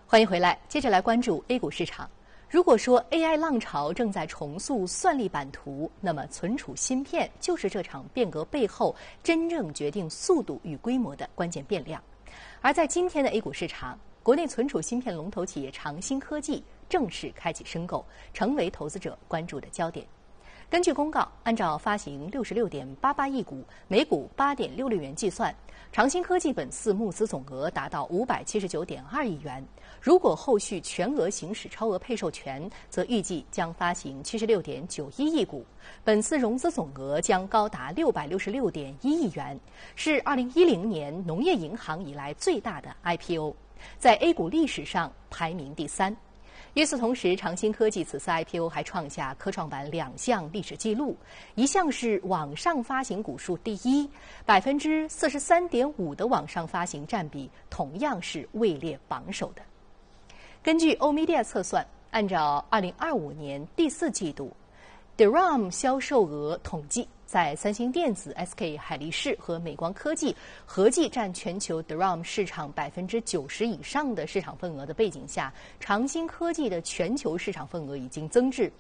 欢迎回来，接着来关注 A 股市场。如果说 AI 浪潮正在重塑算力版图，那么存储芯片就是这场变革背后真正决定速度与规模的关键变量。而在今天的 A 股市场，国内存储芯片龙头企业长鑫科技正式开启申购，成为投资者关注的焦点。根据公告，按照发行66.88亿股，每股8.66元计算，长鑫科技本次募资总额达到579.2亿元。如果后续全额行使超额配售权，则预计将发行76.91亿股。本次融资总额将高达666.1亿元，是2010年农业银行以来最大的 IPO， 在 A 股历史上排名第3。与此同时，长鑫科技此次 IPO 还创下科创板2项历史记录，一项是网上发行股数第一，43.5%的网上发行占比同样是位列榜首的。根据欧米dia测算，按照2025年第4季度 DRAM 销售额统计，在三星电子、SK 海力士和美光科技合计占全球 DRAM 市场90%以上的市场份额的背景下，长鑫科技的全球市场份额已经增至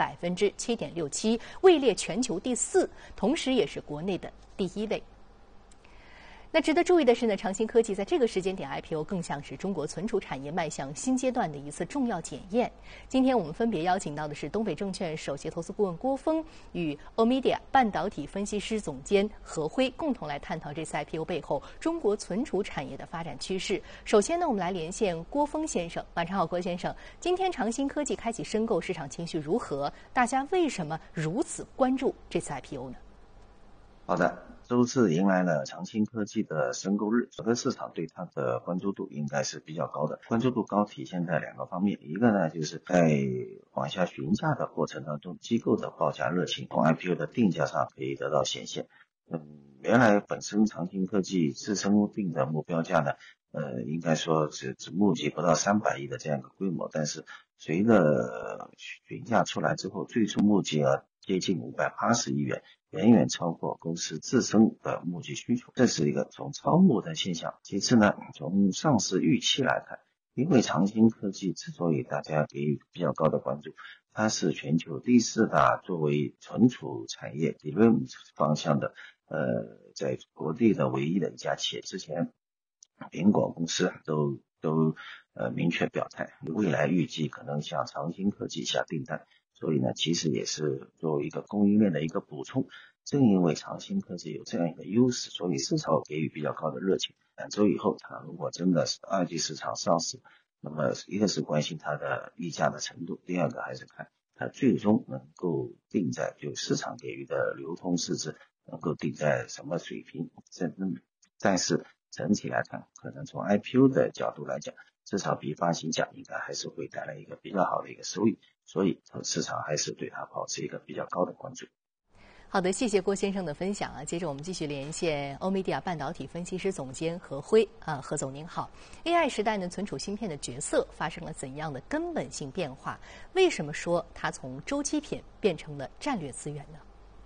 7.67%，位列全球第4，同时也是国内的第1位。那值得注意的是呢，长鑫科技在这个时间点 IPO 更像是中国存储产业迈向新阶段的一次重要检验。今天我们分别邀请到的是东北证券首席投资顾问郭峰与欧米dia半导体分析师总监何辉，共同来探讨这次 IPO 背后中国存储产业的发展趋势。首先呢，我们来连线郭峰先生。晚上好，郭先生。今天长鑫科技开启申购，市场情绪如何？大家为什么如此关注这次 IPO 呢？ 好的，周四迎来了长鑫科技的申购日，整个市场对它的关注度应该是比较高的。关注度高体现在2个方面，一个呢就是在往下询价的过程当中，机构的报价热情从 IPO 的定价上可以得到显现。原来本身长鑫科技自身定的目标价呢，应该说只募集不到300亿的这样一个规模，但是随着询价出来之后，最终募集额接近580亿元，远远超过公司自身的募集需求，这是一个从超募的现象。其次呢，从上市预期来看，因为长鑫科技之所以大家给予比较高的关注，它是全球第4大作为存储产业 DRAM 方向的在国内的唯一的一家企业。之前苹果公司都明确表态，未来预计可能向长鑫科技下订单，所以呢，其实也是作为一个供应链的一个补充。正因为长鑫科技有这样一个优势，所以市场给予比较高的热情。2周以后，它如果真的是2级市场上市，那么一个是关心它的溢价的程度，第二个还是看它最终能够定在就市场给予的流通市值能够定在什么水平。但是整体来看，可能从 IPO 的角度来讲，至少比发行价应该还是会带来一个比较好的一个收益，所以市场还是对它保持一个比较高的关注。 好的，谢谢郭先生的分享啊。接着我们继续连线欧米dia半导体分析师总监何辉何总您好。AI 时代呢，存储芯片的角色发生了怎样的根本性变化？为什么说它从周期品变成了战略资源呢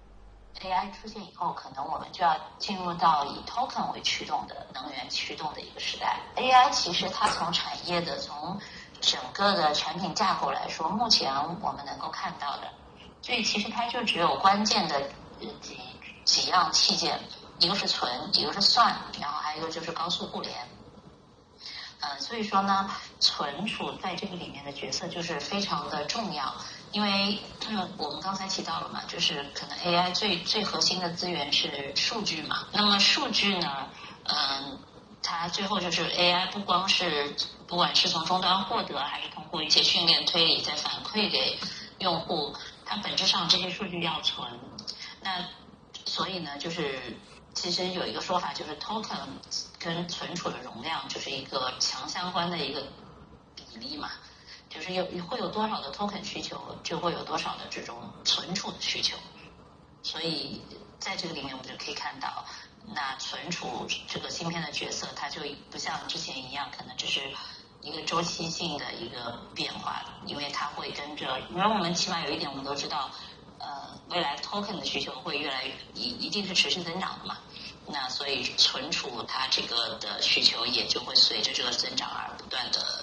？AI 出现以后，可能我们就要进入到以 token 为驱动的能源驱动的一个时代。AI 其实它从产业的从整个的产品架构来说，目前我们能够看到的，所以其实它就只有关键的几样器件，一个是存，一个是算，然后还有一个就是高速互联。所以说呢，存储在这个里面的角色就是非常的重要。因为我们刚才提到了嘛，就是可能 AI 最核心的资源是数据嘛。那么数据呢，它最后就是 AI 不管是从终端获得，还是通过一些训练推理再反馈给用户，它本质上这些数据要存。那所以呢，就是其实有一个说法，就是 token 跟存储的容量就是一个强相关的一个比例嘛。就是会有多少的 token 需求，就会有多少的这种存储的需求。所以在这个里面我们就可以看到，那存储这个芯片的角色，它就不像之前一样，可能只是一个周期性的一个变化，因为它会跟着，因为我们起码有一点我们都知道，未来 token 的需求会越来越一定是持续增长的嘛。那所以存储它这个的需求也就会随着这个增长而不断的这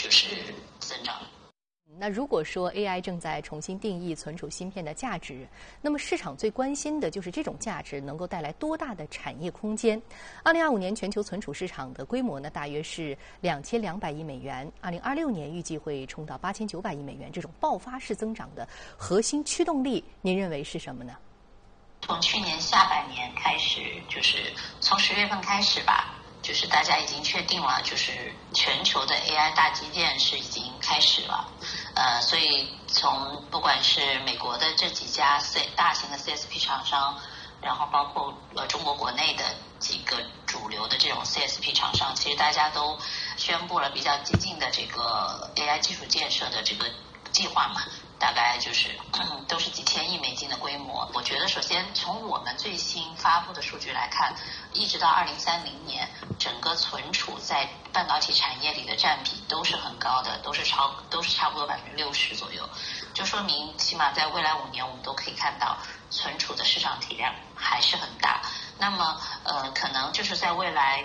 就是增长。 那如果说 AI 正在重新定义存储芯片的价值，那么市场最关心的就是这种价值能够带来多大的产业空间。2025年全球存储市场的规模呢，大约是2200亿美元，2026年预计会冲到8900亿美元。这种爆发式增长的核心驱动力，您认为是什么呢？ 从去年下半年开始，就是从10月份开始吧，就是大家已经确定了，就是全球的 AI 大基建是已经开始了。所以从不管是美国的这几家大型的 CSP 厂商，然后包括中国国内的几个主流的这种 CSP 厂商，其实大家都宣布了比较激进的这个 AI 基础建设的这个计划嘛，大概就是都是几千亿美金的规模。我觉得首先从我们最新发布的数据来看，一直到2030年，整个存储在半导体产业里的占比都是很高的，都是差不多60%左右，就说明起码在未来5年我们都可以看到存储的市场体量还是很大。那么可能就是在未来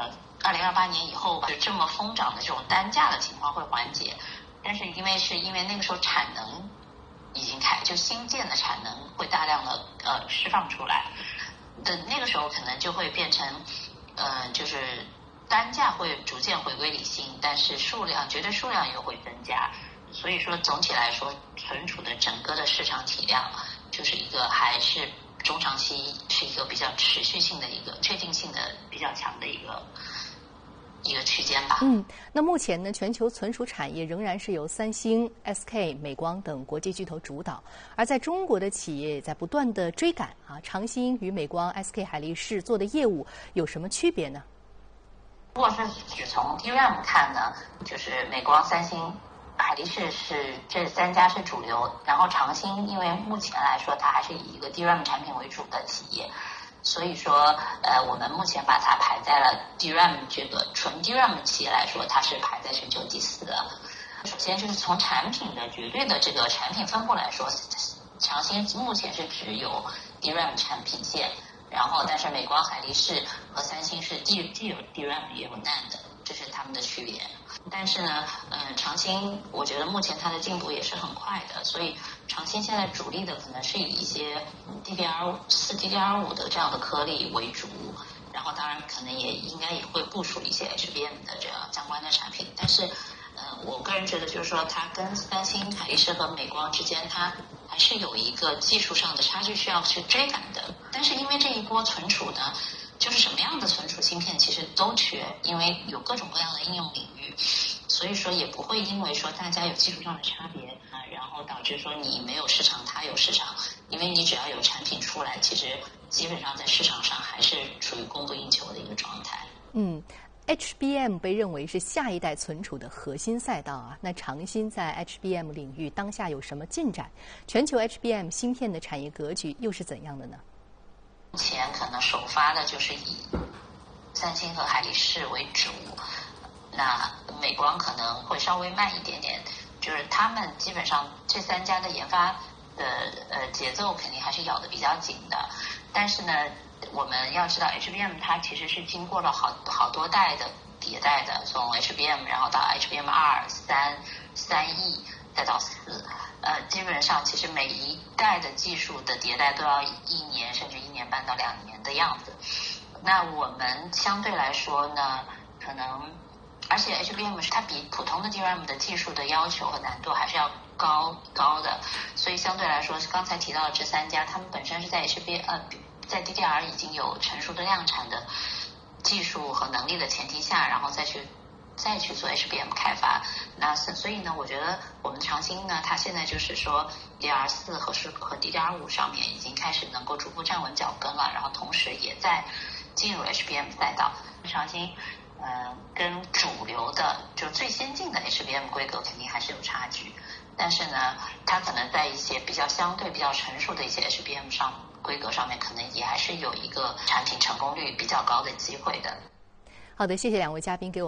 2028年以后吧，就这么疯涨的这种单价的情况会缓解。但是因为那个时候产能已经就新建的产能会大量的释放出来的那个时候，可能就会变成就是单价会逐渐回归理性，但是绝对数量又会增加。所以说总体来说，存储的整个的市场体量就是一个还是中长期是一个比较持续性的一个确定性的比较强的一个区间吧。 那目前呢，全球存储产业仍然是由三星、SK、美光等国际巨头主导，而在中国的企业也在不断的追赶啊。长鑫与美光、SK 海力士做的业务有什么区别呢？ 如果是只从 DRAM 看呢，就是美光、三星、海力士是这3家是主流，然后长鑫因为目前来说它还是以一个 DRAM 产品为主的企业。所以说，我们目前把它排在了 DRAM 这个纯 DRAM 企业来说，它是排在全球第4的。首先就是从产品的绝对的这个产品分布来说，长鑫目前是只有 DRAM 产品线，然后但是美光、海力士和三星是既有 DRAM 也有 NAND， 这是他们的区别。但是呢，长鑫我觉得目前它的进步也是很快的，所以长鑫现在主力的可能是以一些 DDR4、DDR5 的这样的颗粒为主，然后当然可能应该也会部署一些 HBM 的这样相关的产品。但是我个人觉得就是说它跟三星、海力士和美光之间它还是有一个技术上的差距需要去追赶的。但是因为这一波存储呢，就是什么样的存储芯片其实都缺，因为有各种各样的应用领域，所以说也不会因为说大家有技术上的差别然后导致说你没有市场他有市场，因为你只要有产品出来，其实基本上在市场上还是处于供不应求的一个状态。 HBM 被认为是下一代存储的核心赛道啊。那长鑫在 HBM 领域当下有什么进展？全球 HBM 芯片的产业格局又是怎样的呢？ 目前可能首发的就是以三星和海力士为主，那美光可能会稍微慢一点点，就是他们基本上这3家的研发的节奏肯定还是咬得比较紧的。但是呢，我们要知道 HBM 它其实是经过了好多代的迭代的，从 HBM 然后到 HBM2、3E 再到4，基本上其实每一代的技术的迭代都要1年甚至1年半到2年的样子。那我们相对来说呢，可能而且 HBM 是它比普通的 DRAM 的技术的要求和难度还是要高的，所以相对来说刚才提到的这3家，他们本身是在在 DDR 已经有成熟的量产的技术和能力的前提下，然后再去做 HBM 开发。那所以呢，我觉得我们长鑫呢，它现在就是说 DDR4 和 DDR5 上面已经开始能够逐步站稳脚跟了，然后同时也在进入 HBM 赛道。长鑫跟主流的就最先进的 HBM 规格肯定还是有差距，但是呢，它可能在一些相对比较成熟的一些 HBM 规格上面，可能也还是有一个产品成功率比较高的机会的。 好的，谢谢2位嘉宾给我